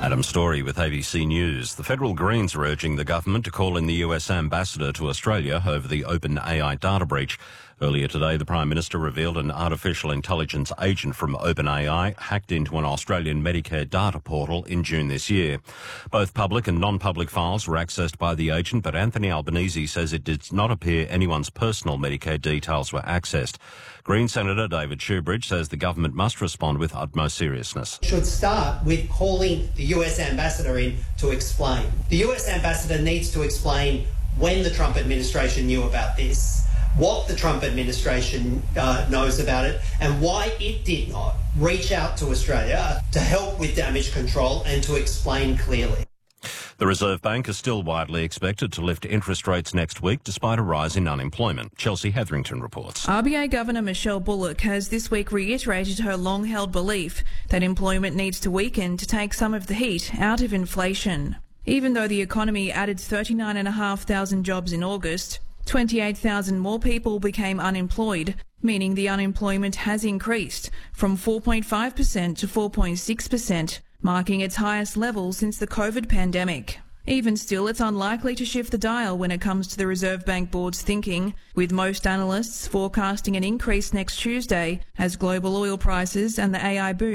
Adam Story with ABC News. The federal Greens are urging the government to call in the US ambassador to Australia over the OpenAI data breach. Earlier today, the Prime Minister revealed an artificial intelligence agent from OpenAI hacked into an Australian Medicare data portal in June this year. Both public and non-public files were accessed by the agent, but Anthony Albanese says it did not appear anyone's personal Medicare details were accessed. Green Senator David Shoebridge says the government must respond with utmost seriousness. Should start with calling the US ambassador in to explain. The US ambassador needs to explain when the Trump administration knew about this, what the Trump administration knows about it, and why it did not reach out to Australia to help with damage control and to explain clearly. The Reserve Bank is still widely expected to lift interest rates next week despite a rise in unemployment. Chelsea Hetherington reports. RBA Governor Michelle Bullock has this week reiterated her long-held belief that employment needs to weaken to take some of the heat out of inflation. Even though the economy added 39,500 jobs in August, 28,000 more people became unemployed, meaning the unemployment has increased from 4.5% to 4.6%, marking its highest level since the COVID pandemic. Even still, it's unlikely to shift the dial when it comes to the Reserve Bank Board's thinking, with most analysts forecasting an increase next Tuesday as global oil prices and the AI boom